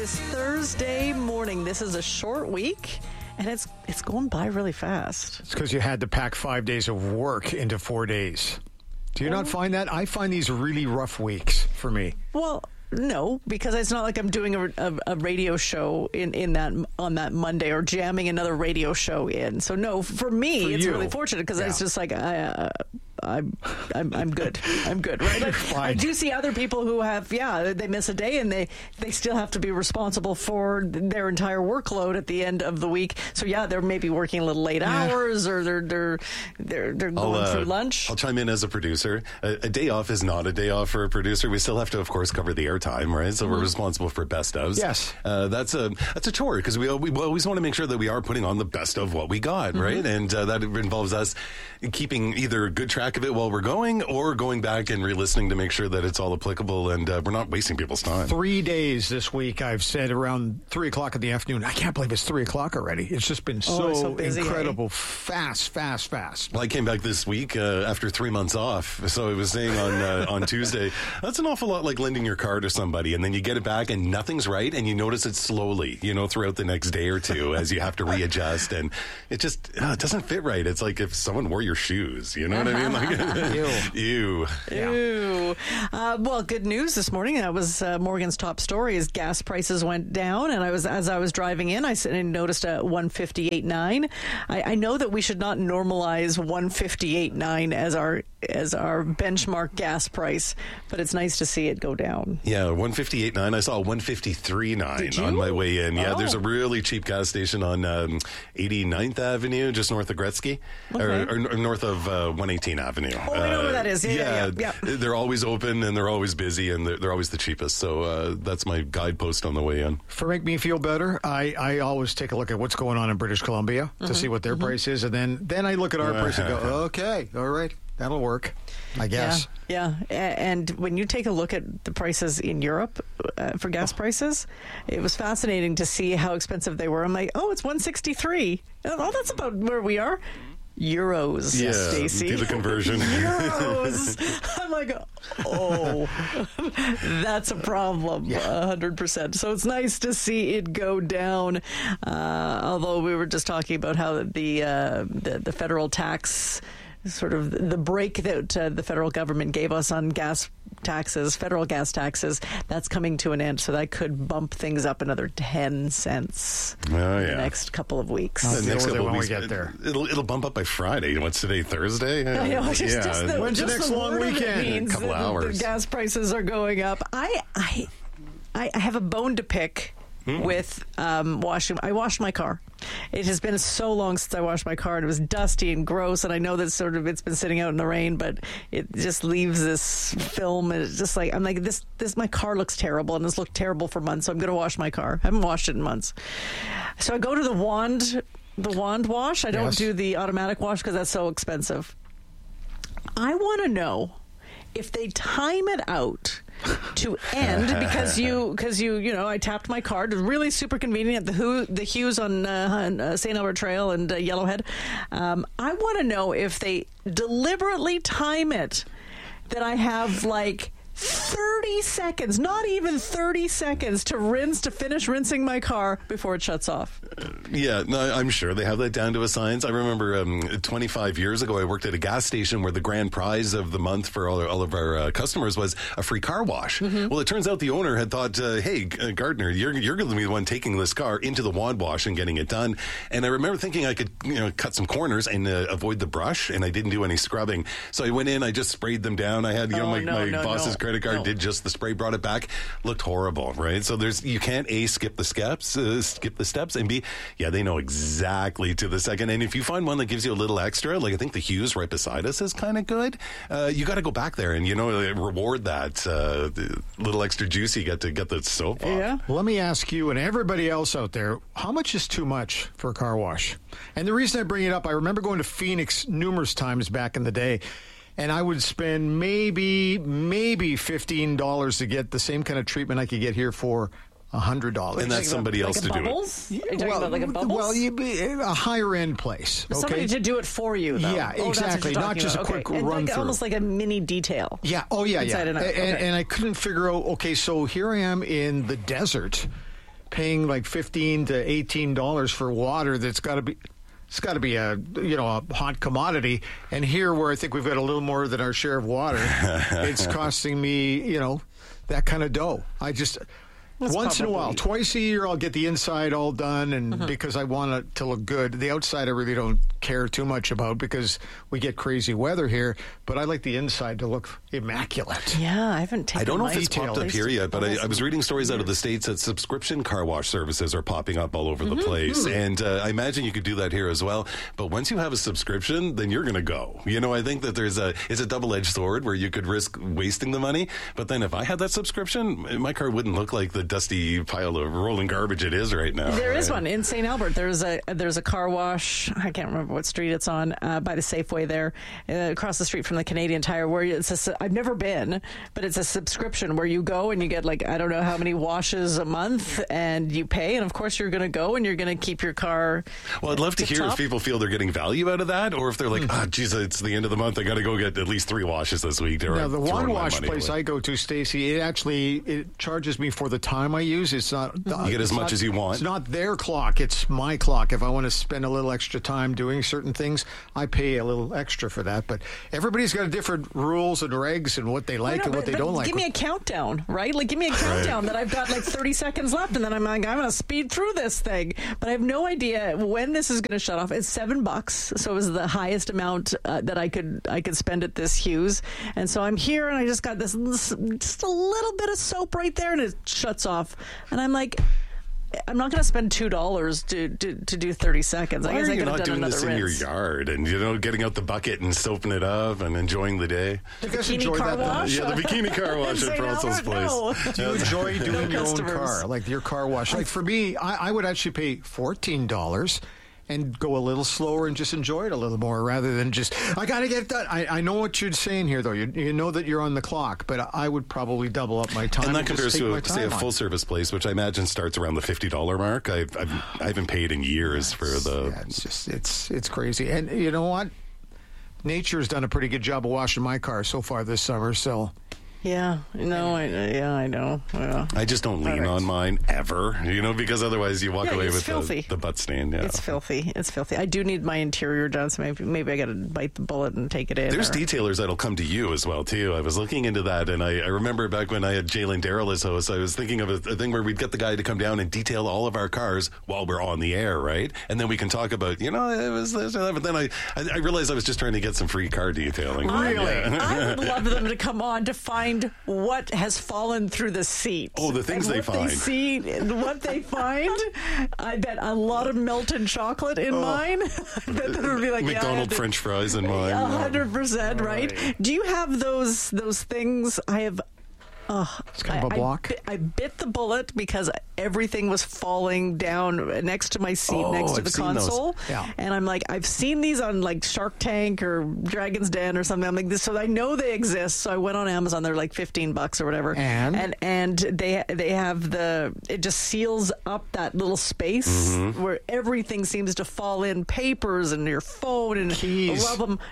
this Thursday morning. This is a short week, and it's going by really fast. It's because you had to pack 5 days of work into 4 days. Do you not find that? I find these really rough weeks for me. Well, no, because it's not like I'm doing a radio show on that Monday or jamming another radio show in. So no, for me, it's really fortunate because it's just like I'm good. I'm good, right? Like, I do see other people who have, they miss a day and they still have to be responsible for their entire workload at the end of the week. So they're maybe working a little late hours or they're going through lunch. I'll chime in as a producer. A day off is not a day off for a producer. We still have to, of course, cover the airtime, right? So we're responsible for best ofs. Yes, that's a chore because we always want to make sure that we are putting on the best of what we got, right? And that involves us keeping either good track of it while we're going or going back and re-listening to make sure that it's all applicable and we're not wasting people's time. 3 days this week I've said around 3 o'clock in the afternoon. I can't believe it's 3 o'clock already. It's just been so busy, incredible. Fast. Well, I came back this week after 3 months off. So I was saying on Tuesday, that's an awful lot like lending your car to somebody and then you get it back and nothing's right and you notice it slowly, throughout the next day or two as you have to readjust and it just it doesn't fit right. It's like if someone wore your shoes, you know what I mean? Like, Ew. Well, good news this morning. That was Morgan's top story is gas prices went down. And as I was driving in, I noticed a 158.9. I know that we should not normalize 158.9 as our benchmark gas price, but it's nice to see it go down. Yeah, 158.9. I saw 153.9 on my way in. Yeah, there's a really cheap gas station on 89th Avenue, just north of Gretzky, or north of 118 Avenue. Oh, I know where that is. Yeah. They're always open and they're always busy and they're always the cheapest. So that's my guidepost on the way in. For make me feel better, I always take a look at what's going on in British Columbia to see what their price is, and then I look at our price and go, okay, all right, that'll work, I guess. Yeah. And when you take a look at the prices in Europe for gas prices, it was fascinating to see how expensive they were. I'm like, it's 163. Oh, that's about where we are. Euros, Stacey. Do the conversion. Euros. I'm like, that's a problem. 100%. So it's nice to see it go down. Although we were just talking about how the federal tax, sort of the break that the federal government gave us on federal gas taxes, that's coming to an end. So that could bump things up another 10 cents in the next couple of weeks. The next couple of weeks, we get there. It'll bump up by Friday. What's today, Thursday? When's the next long weekend? A couple hours. The gas prices are going up. I have a bone to pick with washing. I washed my car. It has been so long since I washed my car, and it was dusty and gross, and I know that it's been sitting out in the rain, but it just leaves this film, and it's just like, I'm like, this my car looks terrible, and it's looked terrible for months, so I'm going to wash my car. I haven't washed it in months. So I go to the wand wash. I don't do the automatic wash because that's so expensive. I want to know if they time it out to end because I tapped my card. It was really super convenient at the Hughes on St. Albert Trail and Yellowhead. I want to know if they deliberately time it that I have like 30 seconds, not even 30 seconds to finish rinsing my car before it shuts off. I'm sure they have that down to a science. I remember 25 years ago, I worked at a gas station where the grand prize of the month for all of our customers was a free car wash. Well, it turns out the owner had thought, hey, Gardner, you're going to be the one taking this car into the wand wash and getting it done. And I remember thinking I could cut some corners and avoid the brush, and I didn't do any scrubbing. So I went in, I just sprayed them down. I had my boss's credit card, did just the spray, brought it back, looked horrible, right? So you can't A, skip the steps, and B, they know exactly to the second. And if you find one that gives you a little extra, like I think the Hughes right beside us is kind of good, you got to go back there and reward that little extra juice you get to get the soap off. Yeah. Well, let me ask you and everybody else out there, how much is too much for a car wash? And the reason I bring it up, I remember going to Phoenix numerous times back in the day, and I would spend maybe $15 to get the same kind of treatment I could get here for $100. And that's somebody else to do it. Are you talking about like a Bubbles? Well, a higher end place. Okay? Somebody to do it for you, though. Yeah, exactly. Not just a quick run through. Almost like a mini detail. Yeah. Oh, yeah. And I couldn't figure out, okay, so here I am in the desert. paying like $15 to $18 for water that's got to be. It's got to be a hot commodity, and here where I think we've got a little more than our share of water, it's costing me that kind of dough. Once in a while, twice a year, I'll get the inside all done, and because I want it to look good. The outside I really don't care too much about because we get crazy weather here, but I like the inside to look immaculate. Yeah, I haven't taken I don't know if it's detail. popped up here yet, but I was reading stories out of the States that subscription car wash services are popping up all over the place. And I imagine you could do that here as well. But once you have a subscription, then you're going to go. I think that it's a double-edged sword where you could risk wasting the money. But then if I had that subscription, my car wouldn't look like the dusty pile of rolling garbage it is right now. There is one in St. Albert. There's a car wash. I can't remember what street it's on, by the Safeway there, across the street from the Canadian Tire, where I've never been, but it's a subscription where you go and you get I don't know how many washes a month, and you pay, and of course you're going to go and you're going to keep your car. Well, I'd love to hear if people feel they're getting value out of that, or if they're like, geez, it's the end of the month, I got to go get at least 3 washes this week. Now, the one wash place I go to, Stacey, it charges me for the time I use. It's not you get as much as you want. It's not their clock; it's my clock. If I want to spend a little extra time doing certain things, I pay a little extra for that. But everybody's got different rules and regs and what they like and what they don't like. Give me a countdown, right? Give me a countdown that I've got 30 seconds left, and then I'm like, I'm going to speed through this thing. But I have no idea when this is going to shut off. It's $7, so it was the highest amount that I could spend at this Hughes. And so I'm here, and I just got this just a little bit of soap right there, and it shuts off. And I'm like, I'm not going to spend $2 to do 30 seconds. Why I guess are I you could have not done doing another this in your rinse. yard and getting out the bucket and soaping it up and enjoying the day? You guys Bikini enjoy car that? wash? Yeah, the bikini car wash at St. Russell's Albert? place. No. Do you enjoy doing your own customers. car, like your car wash? Like for me, I would actually pay $14 and go a little slower and just enjoy it a little more rather than just, I got to get that. I know what you're saying here, though. You know that you're on the clock, but I would probably double up my time. And that compares just take my to, say, a time on. full-service place, which I imagine starts around the $50 mark. I haven't paid in years for the... Yeah, it's crazy. And you know what? Nature's done a pretty good job of washing my car so far this summer, so... Yeah, no, I know. Yeah. I just don't lean All right. on mine ever, because otherwise you walk away it's with filthy. the butt stain. Yeah. It's filthy. I do need my interior done, so maybe I got to bite the bullet and take it in. There's detailers that'll come to you as well, too. I was looking into that, and I remember back when I had Jalen Darrell as host, I was thinking of a thing where we'd get the guy to come down and detail all of our cars while we're on the air, right? And then we can talk about, it was this or that. But then I realized I was just trying to get some free car detailing. Really? I would love them to come on to find what has fallen through the seat. Oh, the things and they what find. They see, what they find. I bet a lot of melted chocolate in mine. I bet that would be like McDonald's French fries in mine. 100%, right? Do you have those things? I have. It's kind of a block. I bit the bullet because everything was falling down next to my seat, next to I've the seen those. console. Yeah. And I'm like, I've seen these on Shark Tank or Dragon's Den or something. I'm like, so I know they exist. So I went on Amazon. They're like $15 or whatever. And they have it just seals up that little space where everything seems to fall in, papers and your phone and Keys. I love them.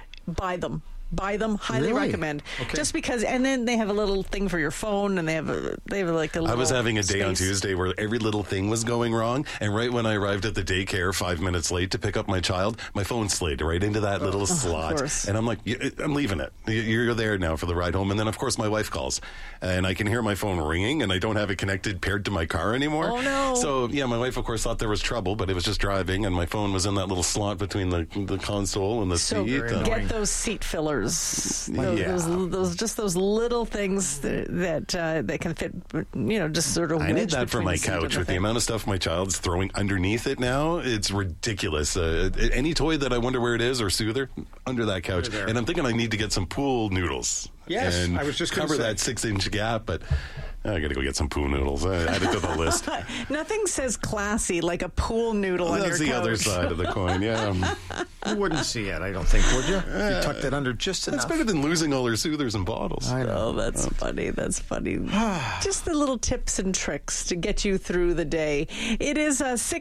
Buy them. Highly Really? recommend. Okay. Just because, and then they have a little thing for your phone, and they have like a little. I was having a day on space. Tuesday where every little thing was going wrong, and right when I arrived at the daycare 5 minutes late to pick up my child, my phone slid right into that little slot, course. and I'm like, I'm leaving it. You're there now for the ride home, and then of course my wife calls, and I can hear my phone ringing, and I don't have it paired to my car anymore. Oh, no. So yeah, my wife of course thought there was trouble, but it was just driving, and my phone was in that little slot between the console and the So seat. get those seat fillers. Yeah. Those little things that can fit. Just sort of. I need wedged that for between my the seat and couch the with the thing. amount of stuff my child's throwing underneath it now. It's ridiculous. Any toy that I wonder where it is or soother under that couch. There. And I'm thinking I need to get some pool noodles. Yes, and I was just gonna cover say. that 6-inch gap, but I got to go get some pool noodles. I add it to the list. Nothing says classy like a pool noodle on your That's the couch. other side of the coin. Yeah, You wouldn't see it, I don't think, would you? You tucked it under just it's enough. better than losing all our soothers and bottles. I know. Oh, that's funny. That's funny. Just the little tips and tricks to get you through the day. It is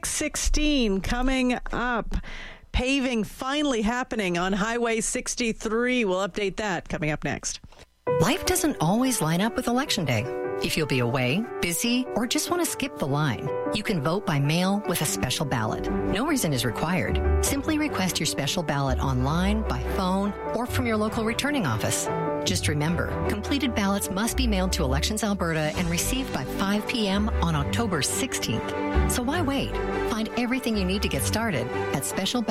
6:16 coming up. Paving finally happening on Highway 63. We'll update that coming up next. Life doesn't always line up with Election Day. If you'll be away, busy, or just want to skip the line, you can vote by mail with a special ballot. No reason is required. Simply request your special ballot online, by phone, or from your local returning office. Just remember, completed ballots must be mailed to Elections Alberta and received by 5 p.m. on October 16th. So why wait? Find everything you need to get started at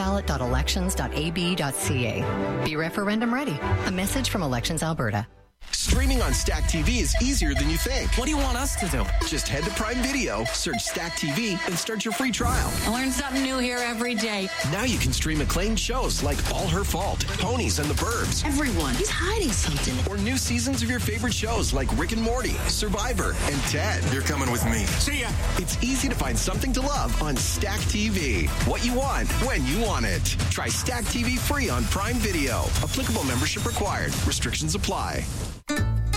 specialballot.elections.ab.ca. Be referendum ready. A message from Elections Alberta. Streaming on Stack TV is easier than you think. What do you want us to do? Just head to Prime Video, search Stack TV, and start your free trial. I learn something new here every day. Now you can stream acclaimed shows like All Her Fault, Ponies and the Burbs. Everyone is hiding something. Or new seasons of your favorite shows like Rick and Morty, Survivor, and Ted. You're coming with me. See ya. It's easy to find something to love on Stack TV. What you want, when you want it. Try Stack TV free on Prime Video. Applicable membership required. Restrictions apply.